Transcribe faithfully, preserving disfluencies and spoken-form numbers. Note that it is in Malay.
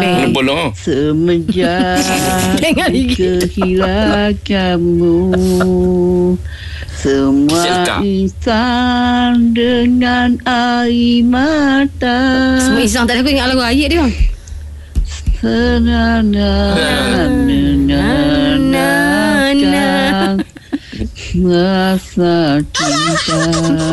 ni. Bolong. Semenjak kehilanganmu, semua Siapa? insan dengan air mata. Semua insan tak ada, aku ingat lagu ayat dia. Senang-senang masa cinta.